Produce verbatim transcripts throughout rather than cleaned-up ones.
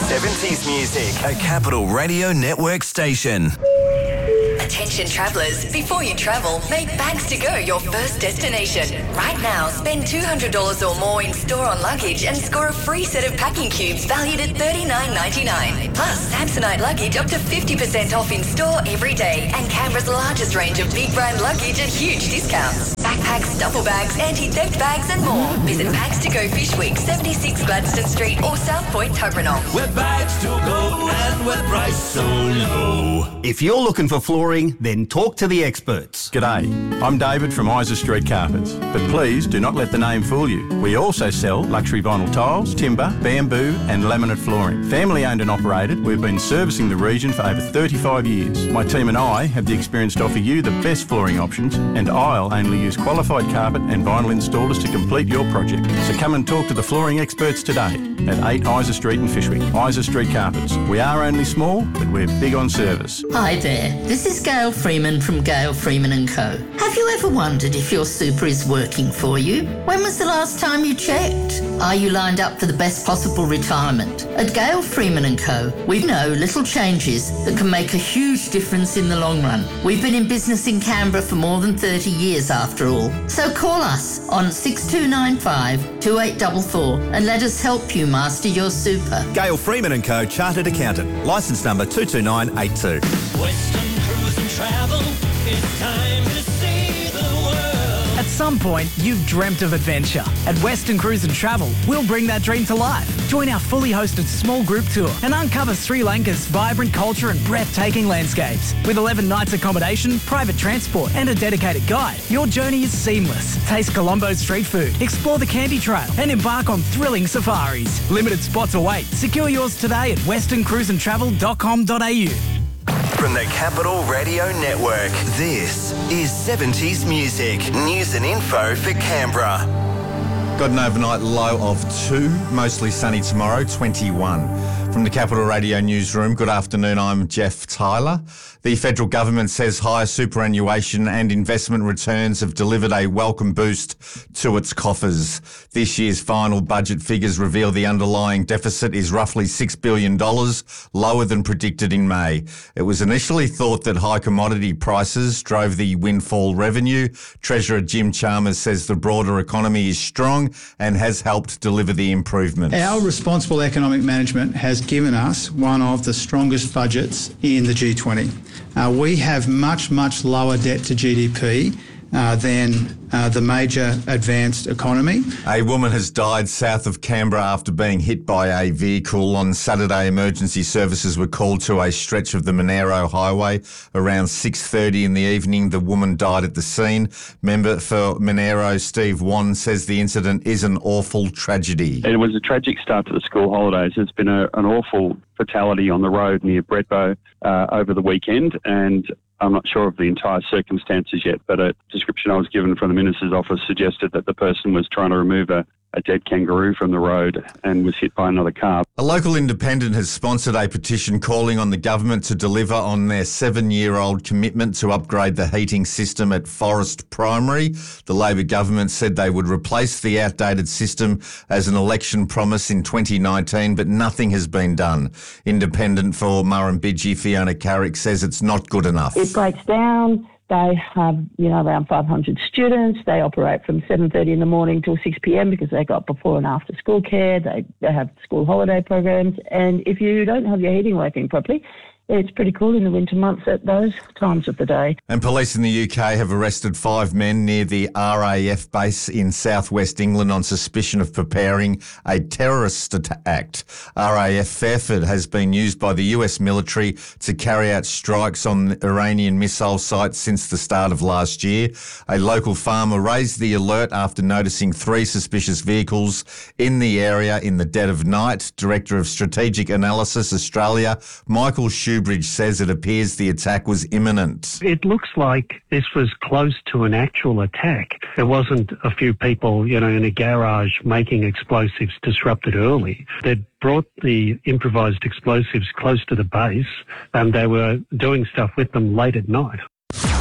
seventies music, a Capital Radio Network station. Attention travellers, before you travel, make Bags to Go your first destination. Right now, spend two hundred dollars or more in store on luggage and score a free set of packing cubes valued at thirty-nine ninety-nine. Plus, Samsonite luggage up to fifty percent off in store every day, and Canberra's largest range of big brand luggage at huge discounts. Backpacks, duffel bags, anti-theft bags and more. Visit Bags to Go Fish Week, seventy-six Gladstone Street or South Point, Tuggeranong. With Bags to Go and with price so low. If you're looking for flooring, then talk to the experts. G'day, I'm David from Isa Street Carpets, but please do not let the name fool you. We also sell luxury vinyl tiles, timber, bamboo and laminate flooring. Family owned and operated, we've been servicing the region for over thirty-five years. My team and I have the experience to offer you the best flooring options, and I'll only use qualified carpet and vinyl installers to complete your project. So come and talk to the flooring experts today at eight Isa Street in Fishwick. Isa Street Carpets. We are only small, but we're big on service. Hi there, this is Gail Freeman from Gail Freeman and Co. Have you ever wondered if your super is working for you? When was the last time you checked? Are you lined up for the best possible retirement? At Gail Freeman and Co, we know little changes that can make a huge difference in the long run. We've been in business in Canberra for more than thirty years after all. So call us on six two nine five, two eight four four and let us help you master your super. Gail Freeman and Co, Chartered Accountant, licence number two two nine eight two. Western Cruise and Travel, it's time to see the world. At some point, you've dreamt of adventure. At Western Cruise and Travel, we'll bring that dream to life. Join our fully hosted small group tour and uncover Sri Lanka's vibrant culture and breathtaking landscapes. With eleven nights accommodation, private transport and a dedicated guide, your journey is seamless. Taste Colombo's street food, explore the Candy Trail and embark on thrilling safaris. Limited spots await. Secure yours today at western cruise and travel dot com dot a u. From the Capital Radio Network, this is seventies music, news and info for Canberra. Got an overnight low of two, mostly sunny tomorrow, twenty-one. From the Capital Radio newsroom, good afternoon, I'm Jeff Tyler. The federal government says higher superannuation and investment returns have delivered a welcome boost to its coffers. This year's final budget figures reveal the underlying deficit is roughly six billion dollars, lower than predicted in May. It was initially thought that high commodity prices drove the windfall revenue. Treasurer Jim Chalmers says the broader economy is strong and has helped deliver the improvement. Our responsible economic management has given us one of the strongest budgets in the G twenty. Uh, we have much, much lower debt to G D P uh, than uh, the major advanced economy. A woman has died south of Canberra after being hit by a vehicle. On Saturday, emergency services were called to a stretch of the Monero Highway around six thirty in the evening. The woman died at the scene. Member for Monero, Steve Wan, says the incident is an awful tragedy. It was a tragic start to the school holidays. It's been a, an awful fatality on the road near Bredbo uh, over the weekend, and I'm not sure of the entire circumstances yet, but a description I was given from the Minister's office suggested that the person was trying to remove a, a dead kangaroo from the road and was hit by another car. A local independent has sponsored a petition calling on the government to deliver on their seven-year-old commitment to upgrade the heating system at Forest Primary. The Labor government said they would replace the outdated system as an election promise in twenty nineteen, but nothing has been done. Independent for Murrumbidgee, Fiona Carrick, says it's not good enough. It breaks down. They have, you know, around five hundred students. They operate from seven thirty in the morning till six p.m. because they got before and after school care. They, they have school holiday programs. And if you don't have your heating working properly, it's pretty cool in the winter months at those times of the day. And police in the U K have arrested five men near the R A F base in southwest England on suspicion of preparing a terrorist act. R A F Fairford has been used by the U S military to carry out strikes on Iranian missile sites since the start of last year. A local farmer raised the alert after noticing three suspicious vehicles in the area in the dead of night. Director of Strategic Analysis Australia, Michael Schubridge, says it appears the attack was imminent. It looks like this was close to an actual attack. There wasn't a few people, you know, in a garage making explosives disrupted early. They'd brought the improvised explosives close to the base and they were doing stuff with them late at night.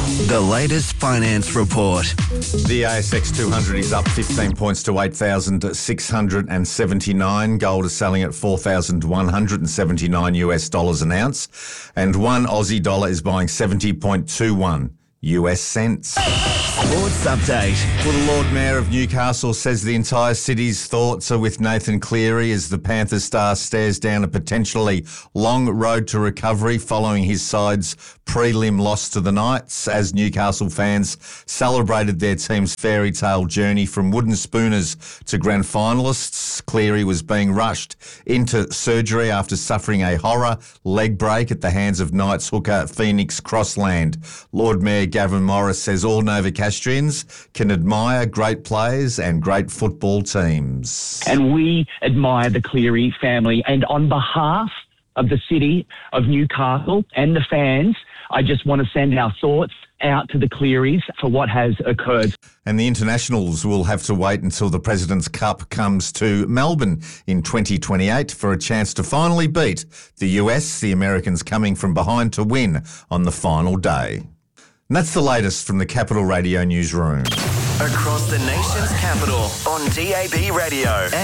The latest finance report. The A S X two hundred is up fifteen points to eight thousand six hundred seventy-nine. Gold is selling at four thousand one hundred seventy-nine U S dollars an ounce. And one Aussie dollar is buying seventy point two one U S cents. Sports update. Well, the Lord Mayor of Newcastle says the entire city's thoughts are with Nathan Cleary as the Panthers star stares down a potentially long road to recovery following his side's prelim loss to the Knights, as Newcastle fans celebrated their team's fairy tale journey from wooden spooners to grand finalists. Cleary was being rushed into surgery after suffering a horror leg break at the hands of Knights hooker Phoenix Crossland. Lord Mayor Gavin Morris says all Novocastrians can admire great players and great football teams. And we admire the Cleary family. And on behalf of the city of Newcastle and the fans, I just want to send our thoughts out to the Clearys for what has occurred. And the internationals will have to wait until the President's Cup comes to Melbourne in twenty twenty-eight for a chance to finally beat the U S, the Americans coming from behind to win on the final day. And that's the latest from the Capital Radio newsroom. Across the nation's capital on D A B Radio.